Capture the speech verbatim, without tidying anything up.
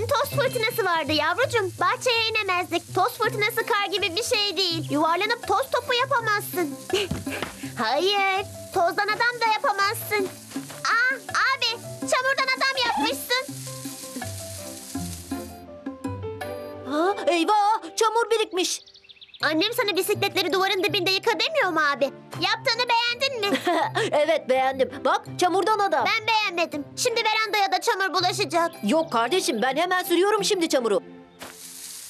gün toz fırtınası vardı yavrucuğum. Bahçeye inemezdik. Toz fırtınası kar gibi bir şey değil. Yuvarlanıp toz topu yapamazsın. Hayır, tozdan adam da yapamazsın. Aa, abi, çamurdan adam yapmışsın. Ha, eyvah, çamur birikmiş. Annem sana bisikletleri duvarın dibinde yıka demiyor mu abi? Yaptığını beğendin mi? Evet, beğendim. Bak, çamurdan adam. Ben beğenmedim. Şimdi verandaya da çamur bulaşacak. Yok kardeşim, ben hemen sürüyorum şimdi çamuru.